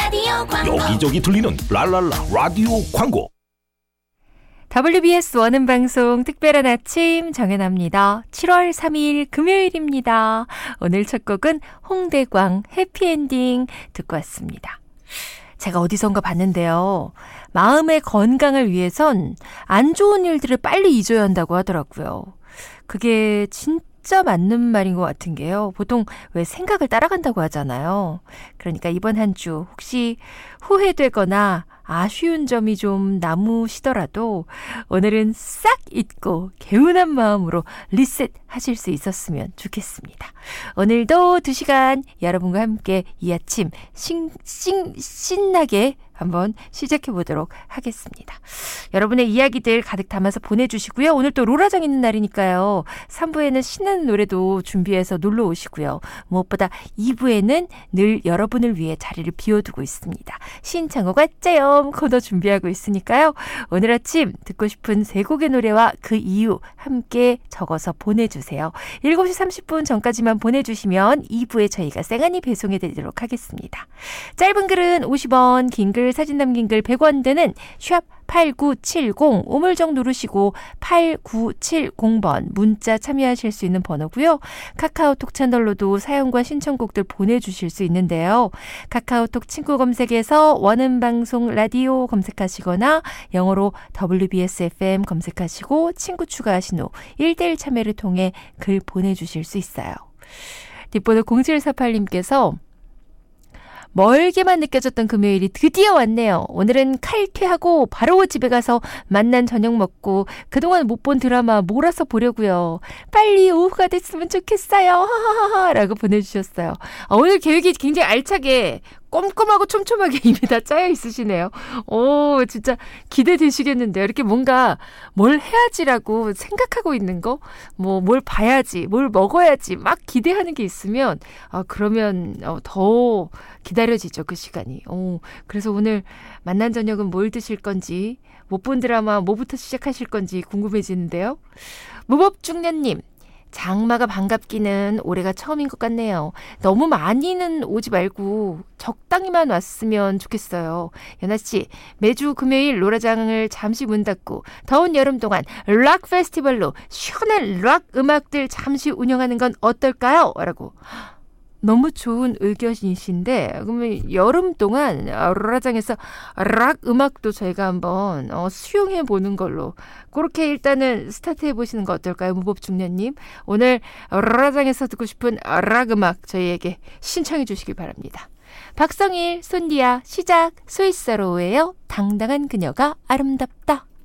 라디오 광고. 여기저기 들리는 랄랄라 라디오 광고. WBS 원음 방송 특별한 아침 정연아입니다. 7월 3일 금요일입니다. 오늘 첫 곡은 홍대광 해피엔딩 듣고 왔습니다. 제가 어디선가 봤는데요. 마음의 건강을 위해선 안 좋은 일들을 빨리 잊어야 한다고 하더라고요. 그게 진짜 맞는 말인 것 같은 게요. 보통 왜 생각을 따라간다고 하잖아요. 그러니까 이번 한 주 혹시 후회되거나 아쉬운 점이 좀 남으시더라도 오늘은 싹 잊고 개운한 마음으로 리셋하실 수 있었으면 좋겠습니다. 오늘도 2시간 여러분과 함께 이 아침 신나게 한번 시작해 보도록 하겠습니다. 여러분의 이야기들 가득 담아서 보내주시고요. 오늘 또 롤화장 있는 날이니까요. 3부에는 신나는 노래도 준비해서 놀러 오시고요. 무엇보다 2부에는 늘 여러분을 위해 자리를 비워두고 있습니다. 신청호가 짜염 코너 준비하고 있으니까요. 오늘 아침 듣고 싶은 3곡의 노래와 그 이유 함께 적어서 보내주세요. 7시 30분 전까지만 보내주시면 2부에 저희가 쌩안이 배송해드리도록 하겠습니다. 짧은 글은 50원, 긴 글, 사진 남긴 글 100원 되는 샵 8970 우물정 누르시고 8970번 문자 참여하실 수 있는 번호고요. 카카오톡 채널로도 사연과 신청곡들 보내주실 수 있는데요. 카카오톡 친구 검색에서 원음방송 라디오 검색하시거나 영어로 WBS FM 검색하시고 친구 추가하신 후 1대1 참여를 통해 글 보내주실 수 있어요. 뒷번호 0748님께서 멀게만 느껴졌던 금요일이 드디어 왔네요. 오늘은 칼퇴하고 바로 집에 가서 맛난 저녁 먹고 그동안 못 본 드라마 몰아서 보려고요. 빨리 오후가 됐으면 좋겠어요. 하하하하 라고 보내주셨어요. 오늘 계획이 굉장히 알차게 꼼꼼하고 촘촘하게 이미 다 짜여 있으시네요. 오, 진짜 기대되시겠는데요. 이렇게 뭔가 뭘 해야지라고 생각하고 있는 거, 뭘 봐야지, 뭘 먹어야지 막 기대하는 게 있으면 그러면 더 기다려지죠, 그 시간이. 그래서 오늘 만난 저녁은 뭘 드실 건지, 못 본 드라마 뭐부터 시작하실 건지 궁금해지는데요. 무법중년님. 장마가 반갑기는 올해가 처음인 것 같네요. 너무 많이는 오지 말고 적당히만 왔으면 좋겠어요. 연아씨, 매주 금요일 롤화장을 잠시 문 닫고 더운 여름 동안 락 페스티벌로 시원한 락 음악들 잠시 운영하는 건 어떨까요? 라고. 너무 좋은 의견이신데 그러면 여름 동안 롤화장에서 락 음악도 저희가 한번 수용해 보는 걸로 그렇게 일단은 스타트해 보시는 거 어떨까요? 무법중년님. 오늘 롤화장에서 듣고 싶은 락 음악 저희에게 신청해 주시기 바랍니다. 박성일, 손디아, 시작, 스위스로우예요. 당당한 그녀가 아름답다.